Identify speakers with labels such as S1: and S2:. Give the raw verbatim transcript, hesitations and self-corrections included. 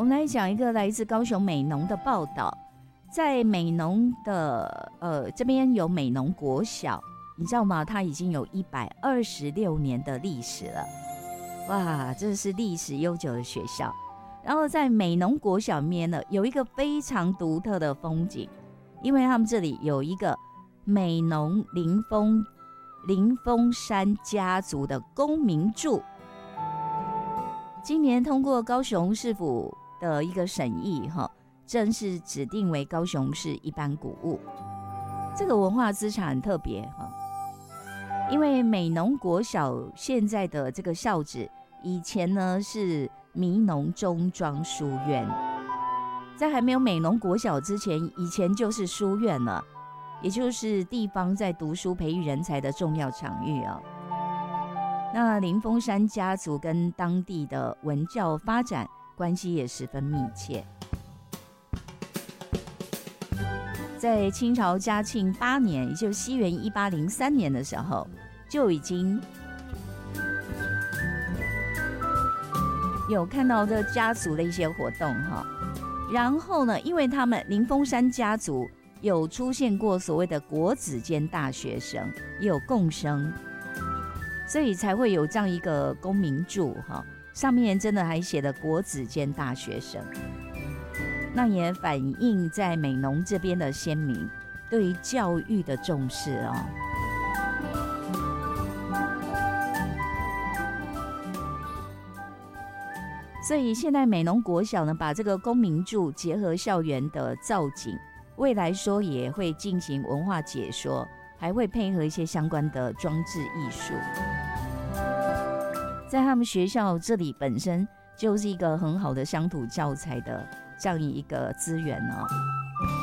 S1: 我们来讲一个来自高雄美浓的报道。在美浓的呃这边有美浓国小，你知道吗？它已经有一百二十六年的历史了，哇，这是历史悠久的学校。然后在美浓国小里面呢，有一个非常独特的风景，因为他们这里有一个美浓林峰林峰山家族的公民柱，今年通过高雄市府的一个审议哈。正式指定为高雄市一般古物。这个文化资产很特别哈，因为美浓国小现在的这个校址，以前呢是迷农中庄书院，在还没有美浓国小之前，以前就是书院了，也就是地方在读书培育人才的重要场域啊。那林峰山家族跟当地的文教发展关系也十分密切。在清朝嘉庆八年，也就是西元一八零三年的时候，就已经有看到这家族的一些活动哈。然后呢，因为他们林峰山家族有出现过所谓的国子监大学生，也有共生，所以才会有这样一个公民柱哈，上面真的还写了国子监大学生。那也反映在美浓这边的先民对于教育的重视哦。所以现在美浓国小呢，把这个公民柱结合校园的造景，未来说也会进行文化解说，还会配合一些相关的装置艺术。在他们学校这里本身就是一个很好的乡土教材的这样一个资源哦。